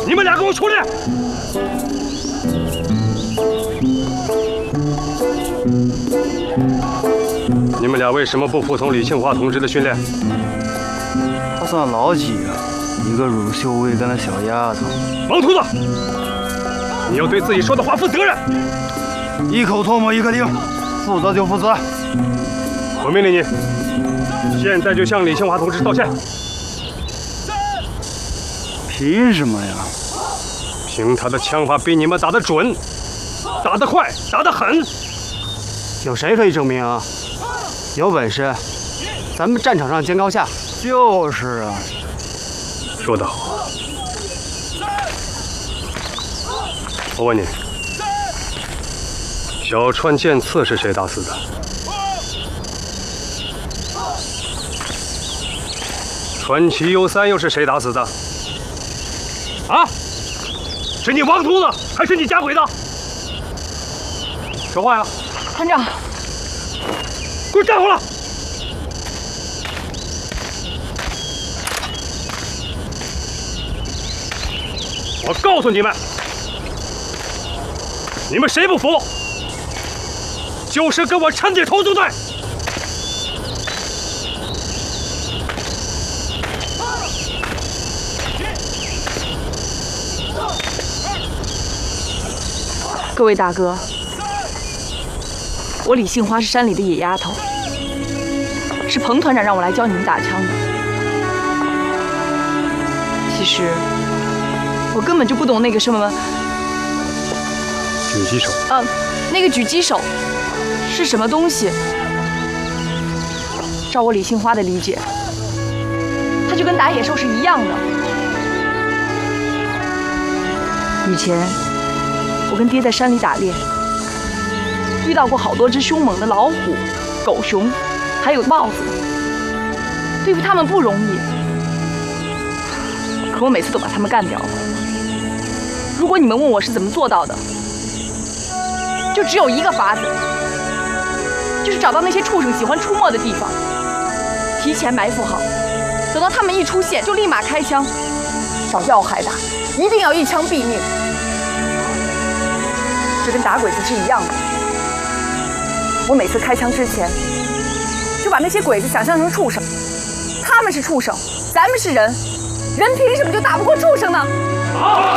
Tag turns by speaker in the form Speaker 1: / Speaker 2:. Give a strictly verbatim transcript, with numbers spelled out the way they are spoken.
Speaker 1: 你们俩给我出列！你们俩为什么不服从李庆华同志的训练？
Speaker 2: 他算老几啊？一个乳臭未干的小丫头。
Speaker 1: 王秃子，你要对自己说的话负责任。
Speaker 2: 一口唾沫一颗钉，负责就负责。
Speaker 1: 我命令你，现在就向李庆华同志道歉。
Speaker 2: 凭什么呀？
Speaker 1: 凭他的枪法比你们打得准，打得快，打得狠。
Speaker 3: 有谁可以证明啊？有本事，咱们战场上见高下。
Speaker 2: 就是啊。
Speaker 1: 说得好。我问你，小川剑次是谁打死的？川崎优三又是谁打死的？啊？是你王秃子，还是你家鬼子？说话呀！
Speaker 4: 团长，
Speaker 1: 给我站好了！我告诉你们，你们谁不服，就是跟我陈姐头作对！
Speaker 4: 各位大哥，我李杏花是山里的野丫头，是彭团长让我来教你们打枪的。其实我根本就不懂那个什么
Speaker 1: 狙击手。
Speaker 4: 呃，那个狙击手是什么东西。照我李杏花的理解，它就跟打野兽是一样的。以前我跟爹在山里打猎，遇到过好多只凶猛的老虎、狗熊，还有豹子，对付他们不容易。可我每次都把他们干掉了。如果你们问我是怎么做到的，就只有一个法子，就是找到那些畜生喜欢出没的地方，提前埋伏好，等到他们一出现就立马开枪，找要害的，一定要一枪毙命。这跟打鬼子是一样的。我每次开枪之前，就把那些鬼子想象成畜生，他们是畜生，咱们是人，人凭什么就打不过畜生呢？